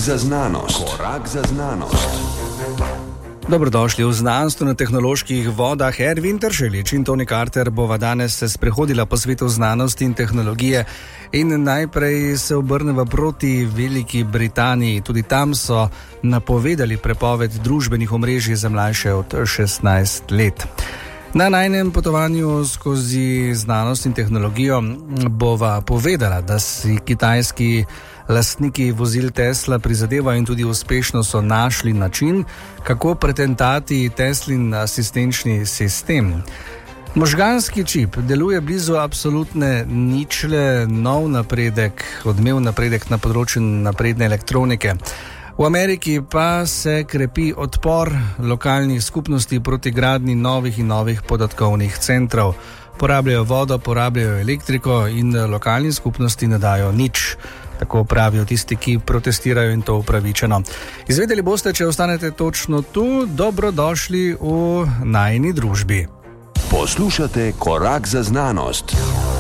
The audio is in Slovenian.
za znanost. Korak za znanost. Dobrodošli v znanstveno-tehnoloških vodah. Ervin Tršelič in Toni Carter bova danes se sprehodila po svetu znanosti in tehnologije in najprej se obrneva proti Veliki Britaniji. Tudi tam so napovedali prepoved družbenih omrežij za mlajše od 16 let. Na najnem potovanju skozi znanost in tehnologijo bova povedala, da si kitajski lastniki vozil Tesla prizadevajo in tudi uspešno so našli način, kako pretentati Teslin asistenčni sistem. Možganski čip deluje blizu absolutne ničle, nov napredek, odmev napredek na področju napredne elektronike. V Ameriki pa se krepi odpor lokalnih skupnosti proti gradnji novih in novih podatkovnih centrov. Porabljajo vodo, porabljajo elektriko in lokalnim skupnosti ne dajo nič. Tako pravijo tisti, ki protestirajo, in to upravičeno. Izvedeli boste, če ostanete točno tu. Dobrodošli v najini družbi. Poslušate Korak za znanost.